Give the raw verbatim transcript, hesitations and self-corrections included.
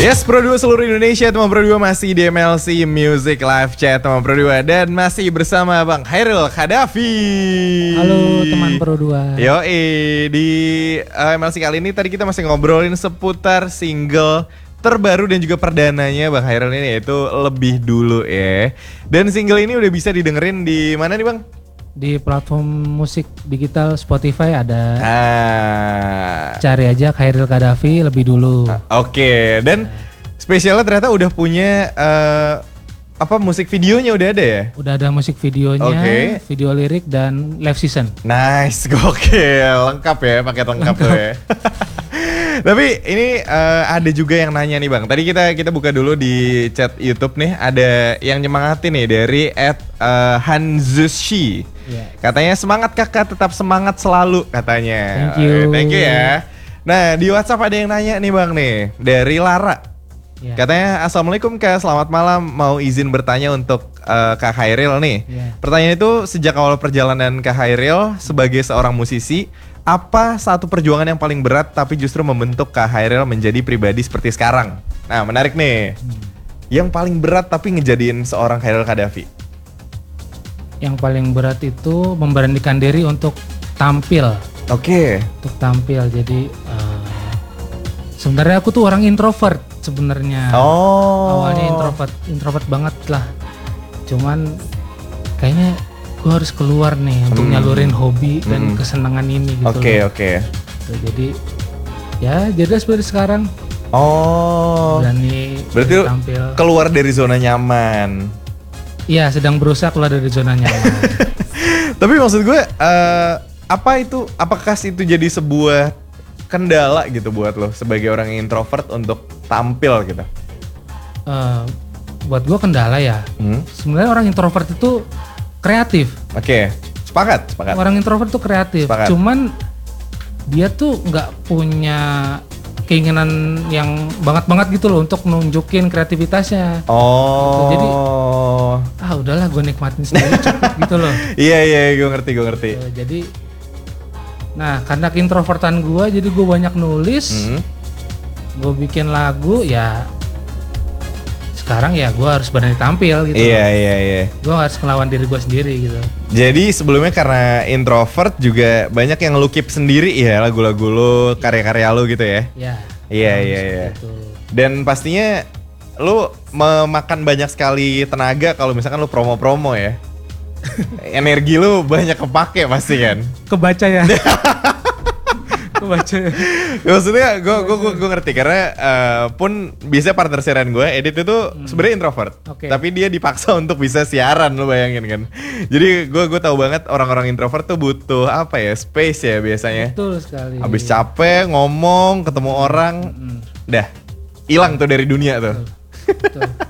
Yes, Pro dua seluruh Indonesia, teman Pro dua masih di M L C Music Live Chat teman Pro dua dan masih bersama Bang Khairil Khadafi. Halo teman Pro dua. Yoi, di uh, M L C kali ini tadi kita masih ngobrolin seputar single terbaru dan juga perdananya Bang Khairil ini, yaitu Lebih Dulu ya. Dan single ini udah bisa didengerin di mana nih Bang? Di platform musik digital Spotify ada. Ah. Cari aja Khairil Khadafi Lebih Dulu. Ah, Oke, okay. Dan spesialnya ternyata udah punya uh, apa musik videonya udah ada ya? Udah ada musik videonya, okay. video lirik dan live season. Nice, gokil, lengkap ya, paket lengkap tuh ya. Tapi ini uh, ada juga yang nanya nih Bang. Tadi kita kita buka dulu di chat YouTube nih, ada yang nyemangatin nih dari at uh, Hanzushi. Yeah. Katanya semangat kakak, tetap semangat selalu katanya. Thank you. Oke, thank you ya. Nah di WhatsApp ada yang nanya nih Bang nih dari Lara. Yeah. Katanya assalamualaikum Kak, selamat malam. Mau izin bertanya untuk uh, Kak Khairil nih. Yeah. Pertanyaan itu sejak awal perjalanan Kak Khairil sebagai seorang musisi, apa satu perjuangan yang paling berat tapi justru membentuk Kak Khairil menjadi pribadi seperti sekarang? Nah menarik nih. Hmm. Yang paling berat tapi ngejadiin seorang Khairil Khadafi. Yang paling berat itu memberanikan diri untuk tampil. Oke. Okay. Untuk tampil. Jadi uh, sebenarnya aku tuh orang introvert sebenarnya. Oh. Awalnya introvert, introvert banget lah. Cuman kayaknya gue harus keluar nih untuk hmm. nyalurin hobi dan hmm. kesenangan ini gitu. Oke okay, oke. Okay. Jadi ya jadi seperti sekarang. Oh. Berani berarti tampil. Keluar dari zona nyaman. Iya, sedang berusaha keluar dari zona nyaman. Tapi maksud gue uh, apa itu? Apakah itu jadi sebuah kendala gitu buat lo sebagai orang yang introvert untuk tampil gitu? Uh, buat gue kendala ya. Hmm? Sebenarnya orang introvert itu kreatif. Oke, okay. sepakat, sepakat. Orang introvert tuh kreatif. Sepakat. Cuman dia tuh nggak punya keinginan yang banget-banget gitu loh untuk nunjukin kreativitasnya. Oh. Gitu. Jadi ah udahlah gue nikmatin sendiri cukup gitu loh. Iya iya gue ngerti gue ngerti. So, jadi, nah karena keintrovertan gue jadi gue banyak nulis, hmm. gue bikin lagu ya. Sekarang ya gue harus berani tampil gitu. Iya iya iya. Gue harus melawan diri gue sendiri gitu. Jadi sebelumnya karena introvert juga banyak yang lu keep sendiri ya lagu-lagu lu, karya-karya lu gitu ya. Iya. Iya iya iya. Dan pastinya lu memakan banyak sekali tenaga kalau misalkan lu promo-promo ya. Energi lu banyak kepake pasti kan. Kebaca ya. Kebaca. Maksudnya gue gue gue ngerti karena uh, pun biasanya partner siaran gue Edit itu hmm. sebenarnya introvert, okay. tapi dia dipaksa untuk bisa siaran, lo bayangin kan. Jadi gue gue tahu banget orang-orang introvert tuh butuh apa ya, space ya biasanya. Betul sekali. Abis capek ngomong ketemu orang, hmm. dah hilang tuh dari dunia tuh. Betul. Betul.